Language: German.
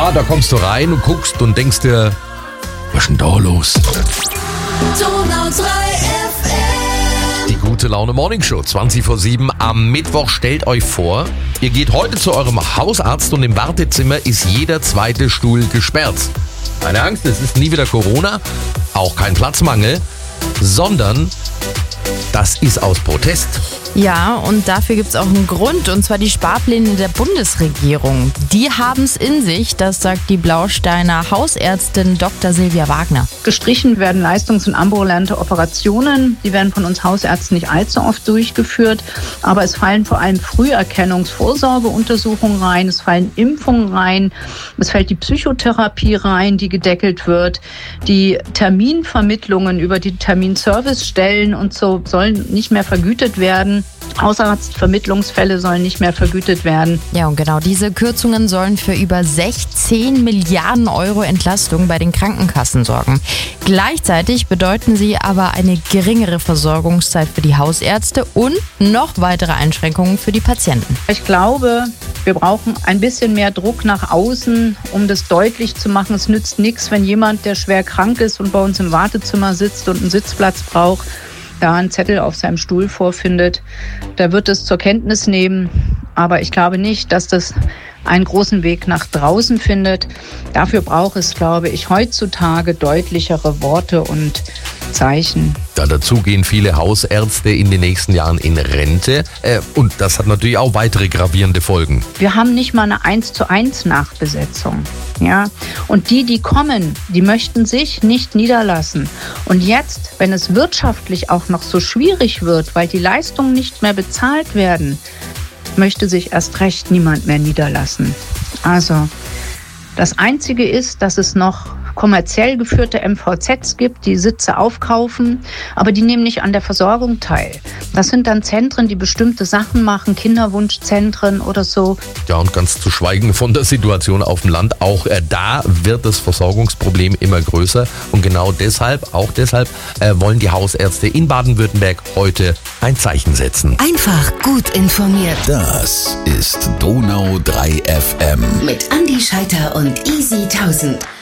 Ja, da kommst du rein und guckst und denkst dir, was ist denn da los? Donau 3 FM. Die gute Laune Morning Show, 20:07 am Mittwoch. Stellt euch vor, ihr geht heute zu eurem Hausarzt und im Wartezimmer ist jeder zweite Stuhl gesperrt. Keine Angst, es ist nie wieder Corona, auch kein Platzmangel, sondern das ist aus Protest. Ja, und dafür gibt es auch einen Grund, und zwar die Sparpläne der Bundesregierung. Die haben es in sich, das sagt die Blausteiner Hausärztin Dr. Silvia Wagner. Gestrichen werden leistungs- und ambulante Operationen. Die werden von uns Hausärzten nicht allzu oft durchgeführt. Aber es fallen vor allem Früherkennungsvorsorgeuntersuchungen rein. Es fallen Impfungen rein. Es fällt die Psychotherapie rein, die gedeckelt wird. Die Terminvermittlungen über die Terminservicestellen und so sollen nicht mehr vergütet werden. Hausarztvermittlungsfälle sollen nicht mehr vergütet werden. Ja, und genau diese Kürzungen sollen für über 16 Milliarden Euro Entlastung bei den Krankenkassen sorgen. Gleichzeitig bedeuten sie aber eine geringere Versorgungszeit für die Hausärzte und noch weitere Einschränkungen für die Patienten. Ich glaube, wir brauchen ein bisschen mehr Druck nach außen, um das deutlich zu machen. Es nützt nichts, wenn jemand, der schwer krank ist und bei uns im Wartezimmer sitzt und einen Sitzplatz braucht, da einen Zettel auf seinem Stuhl vorfindet. Der wird es zur Kenntnis nehmen, aber ich glaube nicht, dass das einen großen Weg nach draußen findet. Dafür braucht es, glaube ich, heutzutage deutlichere Worte und Zeichen. Dazu gehen viele Hausärzte in den nächsten Jahren in Rente und das hat natürlich auch weitere gravierende Folgen. Wir haben nicht mal eine 1:1 Nachbesetzung. Ja? Und die kommen, die möchten sich nicht niederlassen. Und jetzt, wenn es wirtschaftlich auch noch so schwierig wird, weil die Leistungen nicht mehr bezahlt werden, möchte sich erst recht niemand mehr niederlassen. Also das Einzige ist, dass es noch kommerziell geführte MVZs gibt, die Sitze aufkaufen, aber die nehmen nicht an der Versorgung teil. Das sind dann Zentren, die bestimmte Sachen machen, Kinderwunschzentren oder so. Ja, und ganz zu schweigen von der Situation auf dem Land, auch da wird das Versorgungsproblem immer größer und genau deshalb, wollen die Hausärzte in Baden-Württemberg heute ein Zeichen setzen. Einfach gut informiert. Das ist Donau 3 FM. Mit Andi Scheiter und Easy 1000.